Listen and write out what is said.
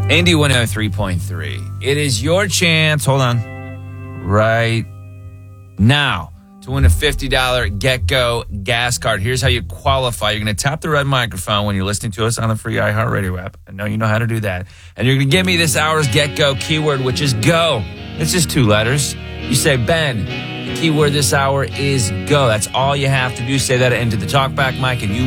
Indy 103.3. It is your chance, hold on, right now to win a $50 Get-Go gas card. Here's how you qualify. You're going to tap the red microphone when you're listening to us on the free iHeartRadio app. I know you know how to do that. And you're going to give me this hour's Get-Go keyword, which is go. It's just 2 letters. You say, Ben, the keyword this hour is go. That's all you have to do. Say that into the talkback mic, and you